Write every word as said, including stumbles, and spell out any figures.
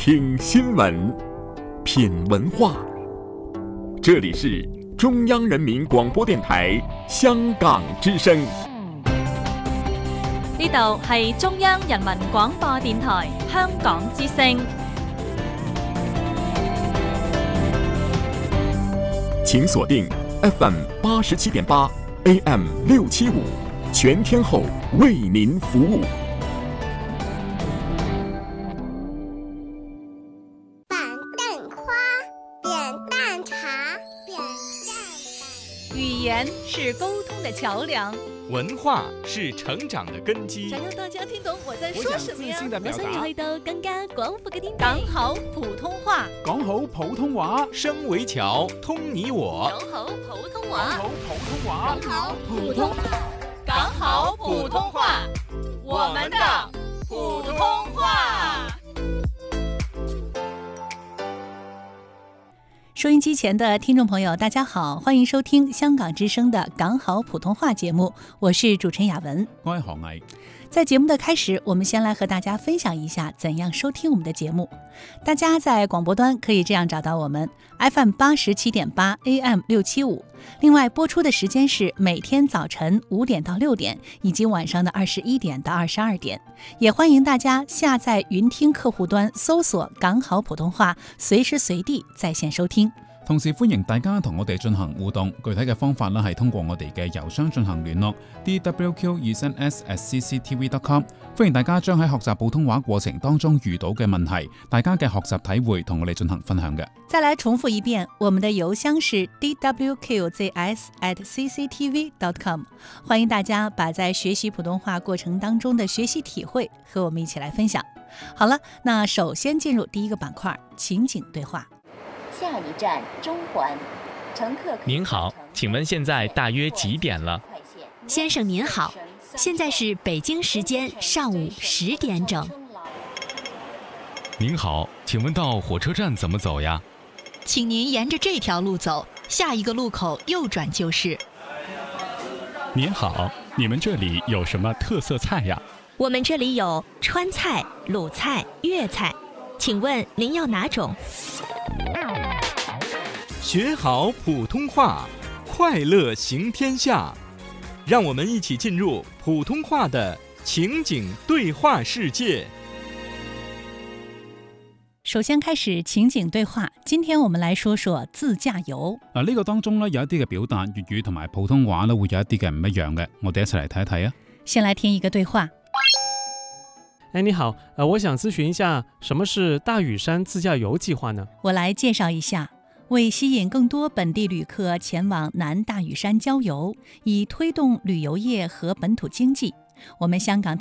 听新闻，品文化。这里是中央人民廣播電台香港之聲。 呢度係中央人民廣播電台香港之聲。 請鎖定 F M 八十七點八 A M 六七五，全天候為您服務。 板凳花，扁担茶，扁担。 語言是溝通的橋梁， 文化是成長的根基。 想讓大家聽懂我在說什麼呀？ 我想要去到更加廣闊嘅天地。 講好普通話， 講好普通話， 聲為橋，通你我。 講好普通話， 講好普通話， 講好普通話，講好普通話，我們的普通話。 收音機前的聽眾朋友，大家好，歡迎收聽香港之聲的港好普通話節目，我是主持人雅文， 我係何毅。 在節目的開始，我們先來和大家分享一下怎樣收聽我們的節目。大家在廣播端可以這樣找到我們 F M 八十七點八 A M 六七五，另外播出的時間是每天早晨五點到六點，以及晚上的二十一點到二十二點。也歡迎大家下載雲聽客戶端，搜索港好普通話，隨時隨地在線收聽。 同時歡迎大家同我哋進行互動，具體嘅方法呢係通過我哋嘅郵箱進行聯絡 d w q 二三 s at c c t v dot com。 歡迎大家將喺學習普通話過程當中遇到嘅問題，大家嘅學習體會同我哋進行分享嘅。 再來重複一遍，我們的郵箱是 d w q z s at c c t v dot com。 歡迎大家把在學習普通話過程當中的學習體會和我們一起來分享。好了，那首先進入第一個板塊，情景對話。 下一站中環，乘客。 您好，請問現在大約幾點了？ 先生您好，現在是北京時間上午十點整。 您好，請問到火車站怎麼走呀？ 請您沿着這條路走，下一個路口右轉就是。 您好，你們這裡有什麼特色菜呀？ 我們這裡有川菜、魯菜、粵菜，請問您要哪種？ 學好普通話，快樂行天下。讓我們一起進入普通話的情景對話世界。 首先開始情景對話，今天我們來說說自駕遊。 嗱，呢個當中呢有一啲嘅表達，粵語同埋普通話呢會有一啲嘅唔一樣嘅，我哋一齊嚟睇一睇啊。 先來聽一個對話。 哎，你好，呃，我想諮詢一下，什麼是大嶼山自駕遊計劃呢？ 我來介紹一下。為吸引更多本地旅客前往南大嶼山郊遊，以推動旅遊業和本土經濟，我們香港特